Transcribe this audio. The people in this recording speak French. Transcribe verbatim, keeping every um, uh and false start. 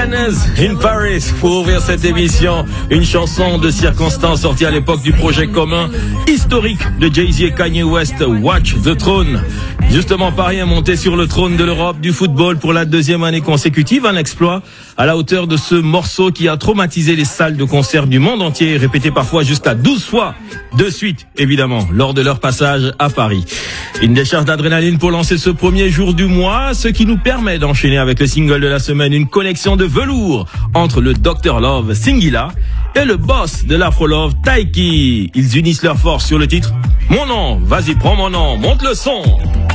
Bananas in Paris pour ouvrir cette émission. Une chanson de circonstance sortie à l'époque du projet commun historique de Jay-Z et Kanye West, Watch the Throne. Justement, Paris est monté sur le trône de l'Europe du football pour la deuxième année consécutive, un exploit à la hauteur de ce morceau qui a traumatisé les salles de concert du monde entier, répété parfois jusqu'à douze fois de suite, évidemment, lors de leur passage à Paris. Une décharge d'adrénaline pour lancer ce premier jour du mois, ce qui nous permet d'enchaîner avec le single de la semaine, une connexion de velours entre le docteur Love Singila et le boss de l'Afro Love Taiki. Ils unissent leurs forces sur le titre Mon nom, vas-y prends mon nom, monte le son.